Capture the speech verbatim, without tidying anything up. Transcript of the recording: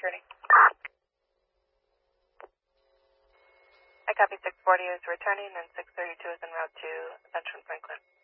security. I copy six forty is returning and six thirty-two is en route to Central Franklin.